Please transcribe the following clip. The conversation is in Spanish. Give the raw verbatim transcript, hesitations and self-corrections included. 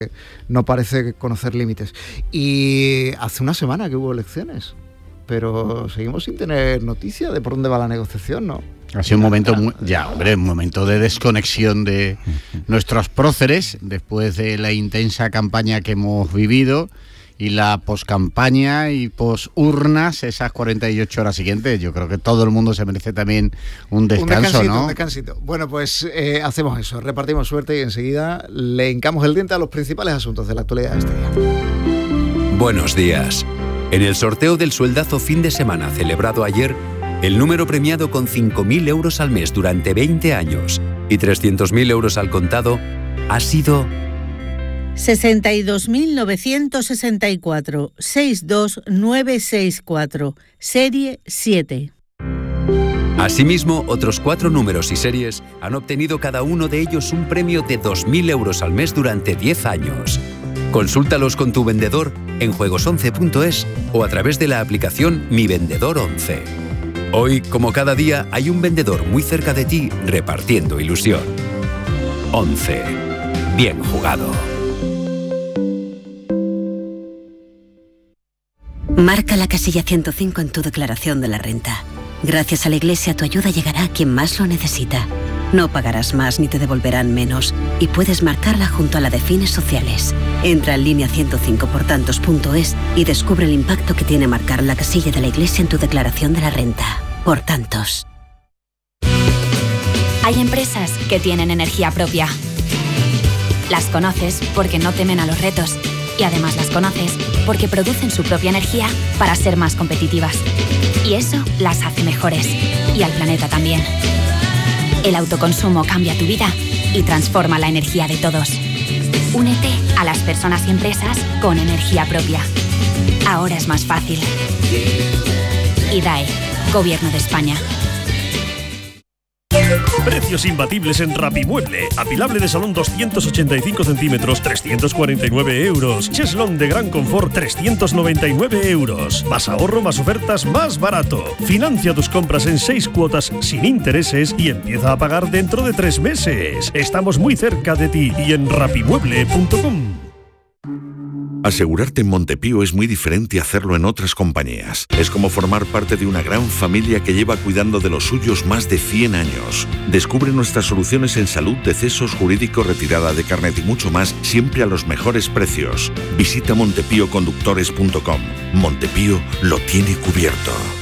no parece conocer límites. Y hace una semana que hubo elecciones, pero seguimos sin tener noticia de por dónde va la negociación, ¿no? Ha sido un momento, muy, ya, hombre, un momento de desconexión de nuestros próceres después de la intensa campaña que hemos vivido y la poscampaña y posurnas, esas cuarenta y ocho horas siguientes. Yo creo que todo el mundo se merece también un descanso, un descansito, ¿no? Un descansito. Bueno, pues eh, hacemos eso, repartimos suerte y enseguida le hincamos el diente a los principales asuntos de la actualidad de este día. Buenos días. En el sorteo del sueldazo fin de semana celebrado ayer, el número premiado con cinco mil euros al mes durante veinte años y trescientos mil euros al contado ha sido sesenta y dos mil novecientos sesenta y cuatro, sesenta y dos mil novecientos sesenta y cuatro, serie siete. Asimismo, otros cuatro números y series han obtenido cada uno de ellos un premio de dos mil euros al mes durante diez años. Consúltalos con tu vendedor en juegos once punto es o a través de la aplicación Mi Vendedor once. Hoy, como cada día, hay un vendedor muy cerca de ti repartiendo ilusión. once. Bien jugado. Marca la casilla ciento cinco en tu declaración de la renta. Gracias a la Iglesia, tu ayuda llegará a quien más lo necesita. No pagarás más ni te devolverán menos y puedes marcarla junto a la de fines sociales. Entra en línea ciento cinco por tantos punto es y descubre el impacto que tiene marcar la casilla de la Iglesia en tu declaración de la renta. Por tantos. Hay empresas que tienen energía propia. Las conoces porque no temen a los retos y además las conoces porque producen su propia energía para ser más competitivas. Y eso las hace mejores y al planeta también. El autoconsumo cambia tu vida y transforma la energía de todos. Únete a las personas y empresas con energía propia. Ahora es más fácil. I D A E, Gobierno de España. Precios imbatibles en Rapimueble. Apilable de salón doscientos ochenta y cinco centímetros, trescientos cuarenta y nueve euros. Cheslón de gran confort, trescientos noventa y nueve euros. Más ahorro, más ofertas, más barato. Financia tus compras en seis cuotas sin intereses y empieza a pagar dentro de tres meses. Estamos muy cerca de ti y en rapimueble punto com. Asegurarte en Montepío es muy diferente a hacerlo en otras compañías. Es como formar parte de una gran familia que lleva cuidando de los suyos más de cien años. Descubre nuestras soluciones en salud, decesos, jurídico, retirada de carnet y mucho más, siempre a los mejores precios. Visita montepío conductores punto com. Montepío lo tiene cubierto.